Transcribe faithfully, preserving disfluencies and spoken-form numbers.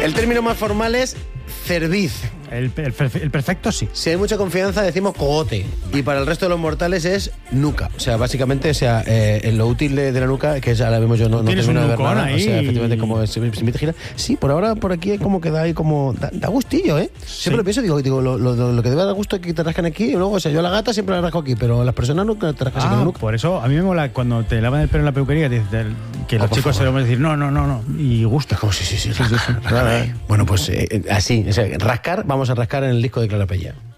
El término más formal es cerviz. El, el, el perfecto sí. Si hay mucha confianza decimos cogote. Y para el resto de los mortales es nuca. O sea, básicamente, o sea, eh, en lo útil de, de la nuca, que es ahora mismo yo no, no termino de ver nada. Ahí. O sea, efectivamente, como se, se me gira. Sí, por ahora por aquí como que da ahí como. Da, da gustillo, ¿eh? Siempre lo pienso, digo, digo lo, lo, lo que debe dar gusto es que te rascan aquí. Y luego, o sea, yo a la gata siempre la rasco aquí, pero las personas nunca te rascan ah, en la nuca. Por eso, a mí me mola cuando te lavan el pelo en la peluquería, que, que los oh, chicos se lo van a decir, no, no, no, no. Y gusta. Como sí, sí, sí. sí, sí, sí. Bueno, pues eh, así, o sea, rascar, vamos a rascar en el disco de Clara Pella.